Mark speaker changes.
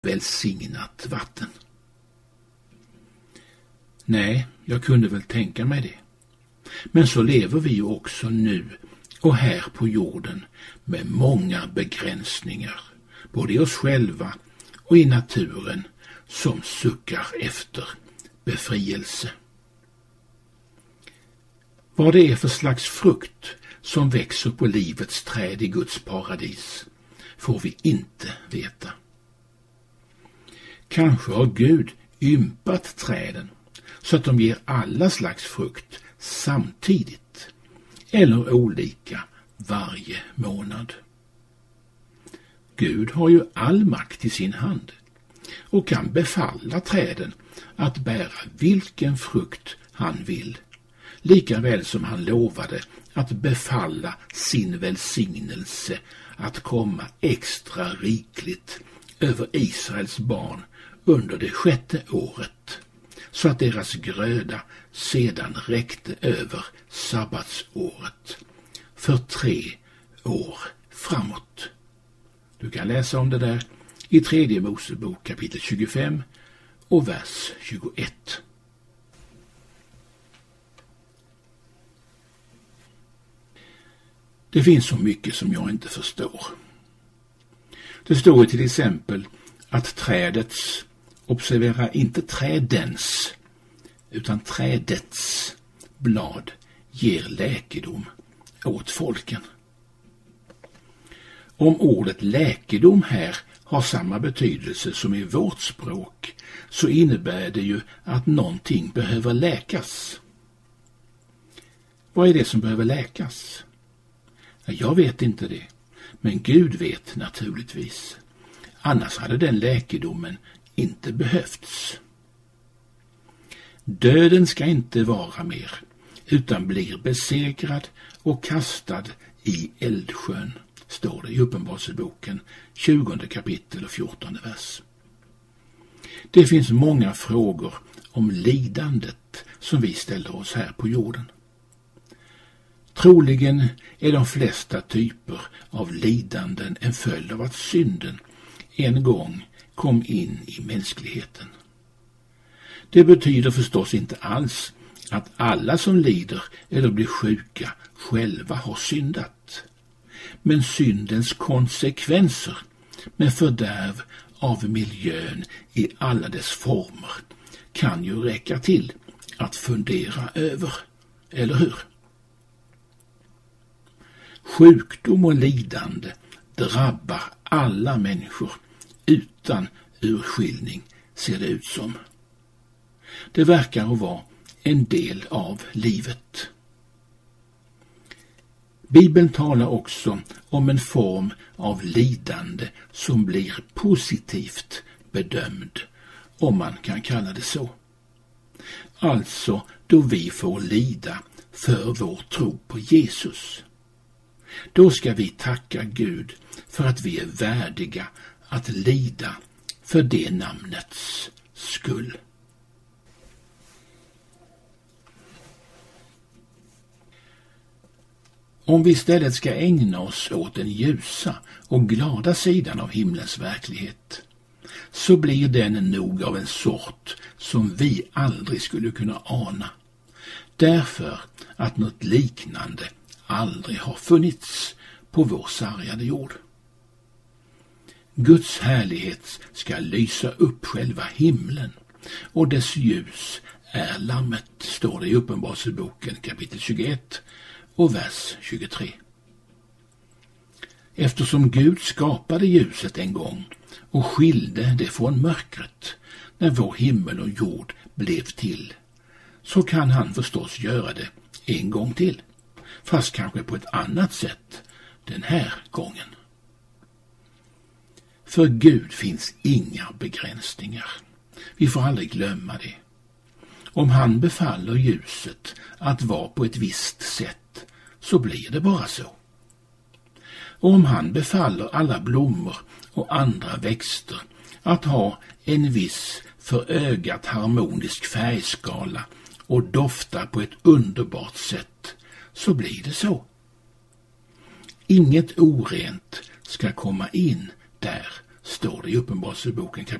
Speaker 1: välsignat vatten. Nej, jag kunde väl tänka mig det. Men så lever vi ju också nu och här på jorden med många begränsningar, både i oss själva och i naturen, som suckar efter befrielse. Vad det är för slags frukt som växer på livets träd i Guds paradis får vi inte veta. Kanske har Gud ympat träden så att de ger alla slags frukt samtidigt eller olika varje månad. Gud har ju all makt i sin hand och kan befalla träden att bära vilken frukt han vill, lika väl som han lovade att befalla sin välsignelse att komma extra rikligt över Israels barn under det 6:e året, så att deras gröda sedan räckte över sabbatsåret för 3 år framåt. Du kan läsa om det där i 3 Mosebok kapitel 25 och vers 21. Det finns så mycket som jag inte förstår. Det står till exempel att trädets, observera inte trädens, utan trädets blad ger läkedom åt folken. Om ordet läkedom här har samma betydelse som i vårt språk, så innebär det ju att någonting behöver läkas. Vad är det som behöver läkas? Jag vet inte det, men Gud vet naturligtvis. Annars hade den läkedomen inte behövts. Döden ska inte vara mer, utan blir besegrad och kastad i eldsjön, står det i Uppenbarelseboken 20 kapitel och 14 vers. Det finns många frågor om lidandet som vi ställer oss här på jorden. Troligen är de flesta typer av lidanden en följd av att synden en gång kom in i mänskligheten. Det betyder förstås inte alls att alla som lider eller blir sjuka själva har syndat. Men syndens konsekvenser med fördärv av miljön i alla dess former kan ju räcka till att fundera över, eller hur? Sjukdom och lidande drabbar alla människor utan urskiljning, ser det ut som. Det verkar att vara en del av livet. Bibeln talar också om en form av lidande som blir positivt bedömd, om man kan kalla det så. Alltså då vi får lida för vår tro på Jesus. Då ska vi tacka Gud för att vi är värdiga att lida för det namnets skull. Om vi istället ska ägna oss åt den ljusa och glada sidan av himlens verklighet, så blir den nog av en sort som vi aldrig skulle kunna ana, därför att något liknande aldrig har funnits på vår sargade jord. Guds härlighet ska lysa upp själva himlen, och dess ljus är lammet, står det i Uppenbarelseboken kapitel 21 och vers 23. Eftersom Gud skapade ljuset en gång och skilde det från mörkret när vår himmel och jord blev till, så kan han förstås göra det en gång till, fast kanske på ett annat sätt den här gången. För Gud finns inga begränsningar. Vi får aldrig glömma det. Om han befaller ljuset att vara på ett visst sätt, så blir det bara så. Och om han befaller alla blommor och andra växter att ha en viss för ögat harmonisk färgskala och dofta på ett underbart sätt, så blir det så. Inget orent ska komma in där står det i Uppenbarelseboken